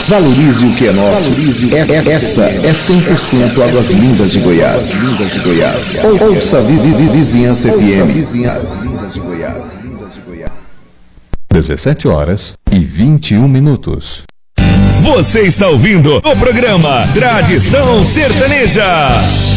Valorize o que é nosso. Essa é 100% Águas Lindas de Goiás. Ouça Vizinhança FM. 17h21. Você está ouvindo o programa Tradição Sertaneja.